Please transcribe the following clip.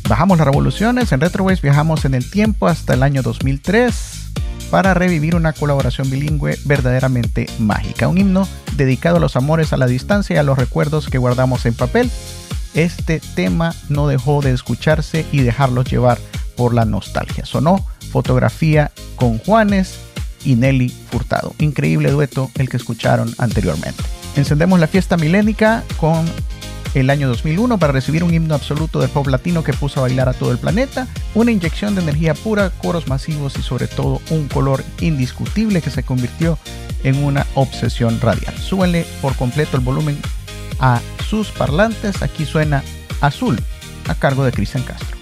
Bajamos las revoluciones, en Retrowaves viajamos en el tiempo hasta el año 2003 para revivir una colaboración bilingüe verdaderamente mágica. Un himno dedicado a los amores a la distancia y a los recuerdos que guardamos en papel. Este tema no dejó de escucharse y dejarlos llevar por la nostalgia. Sonó Fotografía con Juanes y Nelly Furtado. Increíble dueto el que escucharon anteriormente. Encendemos la fiesta milénica con el año 2001 para recibir un himno absoluto del pop latino que puso a bailar a todo el planeta, una inyección de energía pura, coros masivos y sobre todo un color indiscutible que se convirtió en una obsesión radial. Súbenle por completo el volumen a sus parlantes. Aquí suena Azul a cargo de Cristian Castro.